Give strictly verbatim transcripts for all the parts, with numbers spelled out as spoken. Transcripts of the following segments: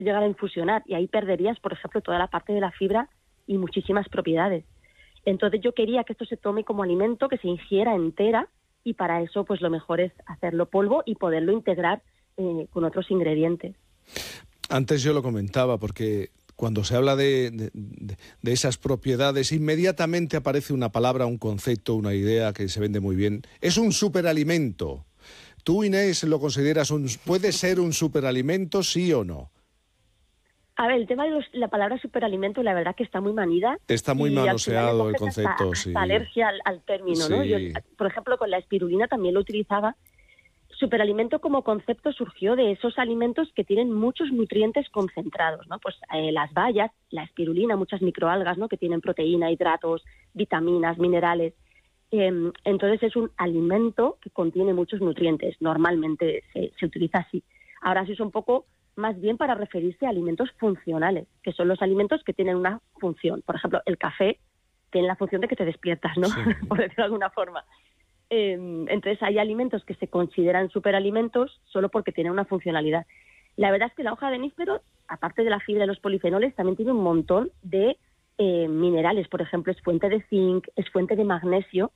llegar a infusionar y ahí perderías, por ejemplo, toda la parte de la fibra y muchísimas propiedades. Entonces yo quería que esto se tome como alimento, que se ingiera entera, y para eso pues lo mejor es hacerlo polvo y poderlo integrar eh, con otros ingredientes. Antes yo lo comentaba porque cuando se habla de, de, de esas propiedades, inmediatamente aparece una palabra, un concepto, una idea que se vende muy bien. Es un superalimento. ¿Tú, Inés, lo consideras un, puede ser un superalimento, sí o no? A ver, el tema de los, la palabra superalimento, la verdad que está muy manida. Está muy manoseado el concepto, hasta, sí. Hasta alergia al, al término, sí. ¿no? Yo, por ejemplo, con la espirulina también lo utilizaba. Superalimento como concepto surgió de esos alimentos que tienen muchos nutrientes concentrados, ¿no? Pues eh, las bayas, la espirulina, muchas microalgas, ¿no? Que tienen proteína, hidratos, vitaminas, minerales. Eh, entonces es un alimento que contiene muchos nutrientes. Normalmente se, se utiliza así. Ahora sí es un poco más bien para referirse a alimentos funcionales, que son los alimentos que tienen una función. Por ejemplo, el café tiene la función de que te despiertas, ¿no? Sí. Por decirlo de alguna forma. Eh, entonces hay alimentos que se consideran superalimentos solo porque tienen una funcionalidad. La verdad es que la hoja de níspero, aparte de la fibra y los polifenoles, también tiene un montón de eh, minerales. Por ejemplo, es fuente de zinc, es fuente de magnesio.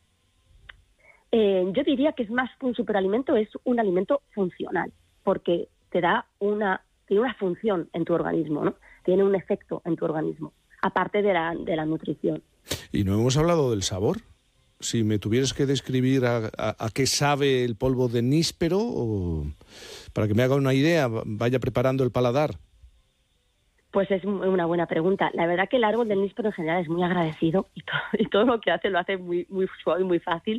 Eh, yo diría que es más que un superalimento, es un alimento funcional, porque te da una, tiene una función en tu organismo, ¿no? Tiene un efecto en tu organismo, aparte de la, de la nutrición. ¿Y no hemos hablado del sabor? Si me tuvieras que describir a, a, a qué sabe el polvo de níspero, o para que me haga una idea, vaya preparando el paladar. Pues es una buena pregunta. La verdad que el árbol del níspero en general es muy agradecido y todo, y todo lo que hace lo hace muy, muy suave y muy fácil.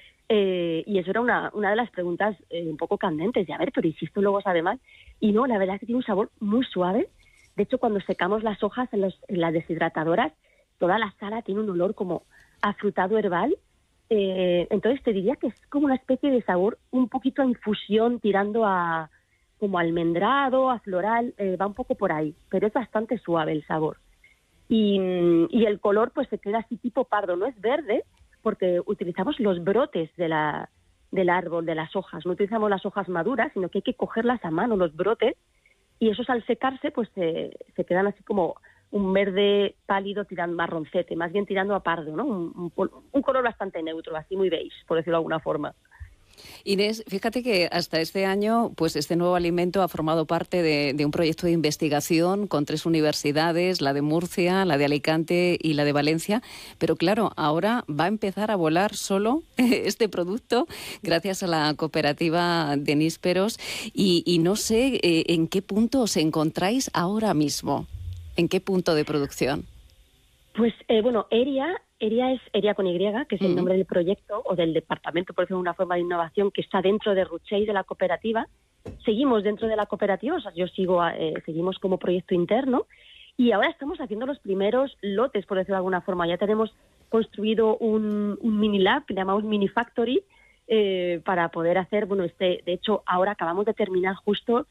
Eh, y eso era una, una de las preguntas eh, un poco candentes, de a ver, pero ¿y si esto luego sabe mal? Y no, la verdad es que tiene un sabor muy suave. De hecho, cuando secamos las hojas en, los, en las deshidratadoras, toda la sala tiene un olor como afrutado herbal. Eh, entonces te diría que es como una especie de sabor un poquito a infusión, tirando a como almendrado, a floral, eh, va un poco por ahí, pero es bastante suave el sabor. Y, y el color pues se queda así tipo pardo, no es verde, porque utilizamos los brotes de la, del árbol, de las hojas. No utilizamos las hojas maduras, sino que hay que cogerlas a mano, los brotes, y esos al secarse pues se, se quedan así como un verde pálido tirando marroncete, más bien tirando a pardo, ¿no? Un, un, un color bastante neutro, así muy beige, por decirlo de alguna forma. Inés, fíjate que hasta este año, pues este nuevo alimento ha formado parte de, de un proyecto de investigación con tres universidades, la de Murcia, la de Alicante y la de Valencia, pero claro, ahora va a empezar a volar solo este producto gracias a la cooperativa de nísperos y, y no sé eh, en qué punto os encontráis ahora mismo, en qué punto de producción. Pues eh, bueno, ERIA, ERIA es ERIA con Y, que es el uh-huh. nombre del proyecto o del departamento, por decirlo de una forma, de innovación que está dentro de Ruchey, de la cooperativa. Seguimos dentro de la cooperativa, o sea, yo sigo, eh, seguimos como proyecto interno y ahora estamos haciendo los primeros lotes, por decirlo de alguna forma. Ya tenemos construido un, un mini lab que le llamamos Mini Factory eh, para poder hacer, bueno, este, de hecho, ahora acabamos de terminar justo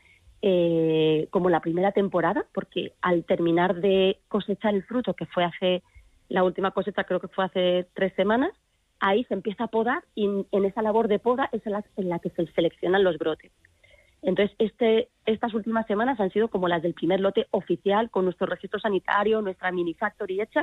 Eh, como la primera temporada, porque al terminar de cosechar el fruto, que fue hace, la última cosecha creo que fue hace tres semanas, ahí se empieza a podar y en esa labor de poda es en la, en la que se seleccionan los brotes. Entonces, este, estas últimas semanas han sido como las del primer lote oficial, con nuestro registro sanitario, nuestra mini factory hecha,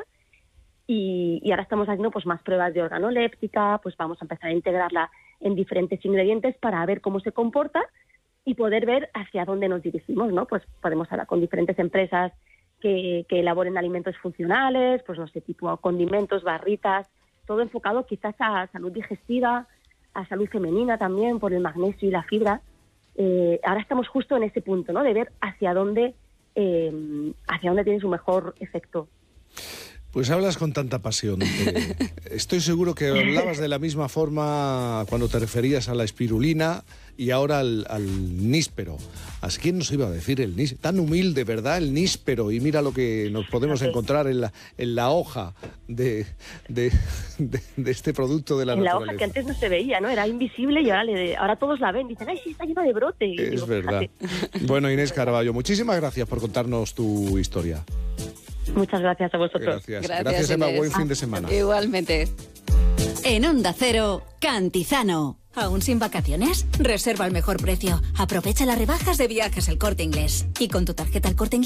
y, y ahora estamos haciendo pues más pruebas de organoléptica, pues vamos a empezar a integrarla en diferentes ingredientes para ver cómo se comporta y poder ver hacia dónde nos dirigimos, ¿no? Pues podemos hablar con diferentes empresas que, que elaboren alimentos funcionales, pues no sé, tipo condimentos, barritas, todo enfocado quizás a salud digestiva, a salud femenina también, por el magnesio y la fibra. Eh, ahora estamos justo en ese punto, ¿no? De ver hacia dónde, eh, hacia dónde tiene su mejor efecto. Pues hablas con tanta pasión. Eh, estoy seguro que hablabas de la misma forma cuando te referías a la espirulina y ahora al, al níspero. ¿A quién nos iba a decir el níspero? Tan humilde, ¿verdad? El níspero. Y mira lo que nos podemos okay. encontrar en la, en la hoja de, de, de, de este producto de la en naturaleza. En la hoja que antes no se veía, ¿no? Era invisible y ahora, le, ahora todos la ven. Dicen, ¡ay, sí, está llena de brote! Es digo, verdad. Fíjate. Bueno, Inés Carballo, muchísimas gracias por contarnos tu historia. Muchas gracias a vosotros. Gracias, gracias, gracias Emma. Buen fin de semana. Igualmente. En Onda Cero, Cantizano. ¿Aún sin vacaciones? Reserva al mejor precio. Aprovecha las rebajas de Viajes El Corte Inglés. Y con tu tarjeta El Corte Inglés